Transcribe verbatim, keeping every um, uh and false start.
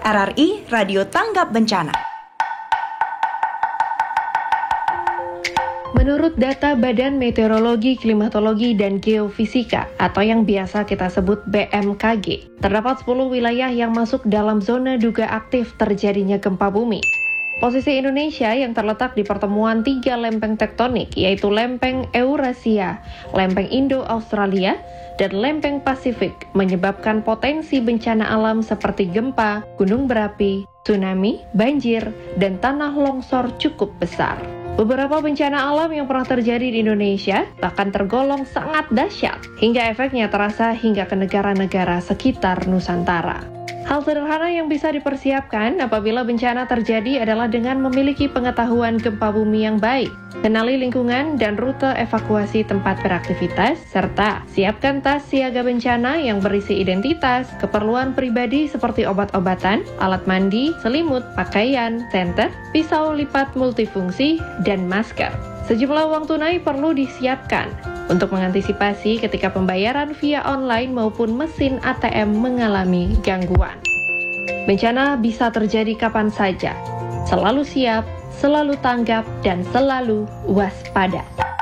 R R I Radio Tanggap Bencana. Menurut data Badan Meteorologi, Klimatologi, dan Geofisika atau yang biasa kita sebut B M K G, terdapat sepuluh wilayah yang masuk dalam zona duga aktif terjadinya gempa bumi. Posisi Indonesia yang terletak di pertemuan tiga lempeng tektonik, yaitu lempeng Eurasia, lempeng Indo-Australia, dan lempeng Pasifik, menyebabkan potensi bencana alam seperti gempa, gunung berapi, tsunami, banjir, dan tanah longsor cukup besar. Beberapa bencana alam yang pernah terjadi di Indonesia bahkan tergolong sangat dahsyat, hingga efeknya terasa hingga ke negara-negara sekitar Nusantara. Hal sederhana yang bisa dipersiapkan apabila bencana terjadi adalah dengan memiliki pengetahuan gempa bumi yang baik, kenali lingkungan dan rute evakuasi tempat beraktivitas, serta siapkan tas siaga bencana yang berisi identitas, keperluan pribadi seperti obat-obatan, alat mandi, selimut, pakaian, senter, pisau lipat multifungsi, dan masker. Sejumlah uang tunai perlu disiapkan untuk mengantisipasi ketika pembayaran via online maupun mesin A T M mengalami gangguan. Bencana bisa terjadi kapan saja. Selalu siap, selalu tanggap, dan selalu waspada.